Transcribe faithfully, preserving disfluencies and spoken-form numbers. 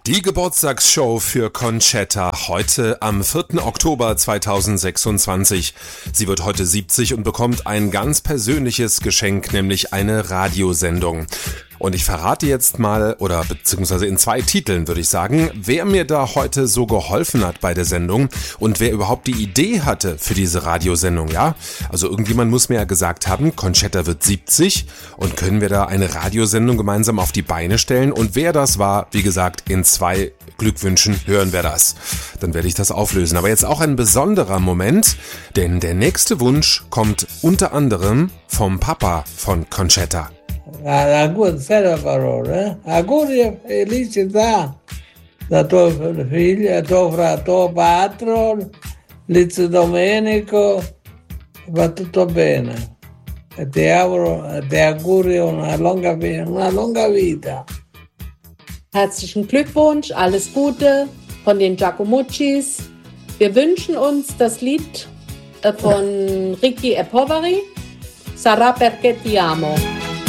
Die Geburtstagsshow für Concetta heute am vierten Oktober zweitausendsechsundzwanzig. Sie wird heute siebzig und bekommt ein ganz persönliches Geschenk, nämlich eine Radiosendung. Und ich verrate jetzt mal, oder beziehungsweise in zwei Titeln würde ich sagen, wer mir da heute so geholfen hat bei der Sendung und wer überhaupt die Idee hatte für diese Radiosendung, ja? Also irgendjemand muss mir ja gesagt haben, Concetta wird siebzig und können wir da eine Radiosendung gemeinsam auf die Beine stellen? Und wer das war, wie gesagt, in zwei Glückwünschen hören wir das. Dann werde ich das auflösen. Aber jetzt auch ein besonderer Moment, denn der nächste Wunsch kommt unter anderem vom Papa von Concetta. Auguri, sai la parola, eh? Auguri e felicità da tuo figlio, tuo fratello, tuo patron, Lizio Domenico, va tutto bene. E ti auguro, ti auguro una lunga, una lunga vita. Herzlichen Glückwunsch, alles Gute von den Giacomuccis. Wir wünschen uns das Lied von Ricky e Poveri, Sarà perché ti amo.